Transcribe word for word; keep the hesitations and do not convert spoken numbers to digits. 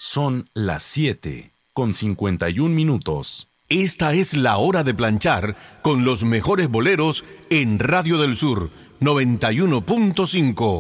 Son las siete con cincuenta y un minutos. Esta es la hora de planchar con los mejores boleros en Radio del Sur noventa y uno punto cinco.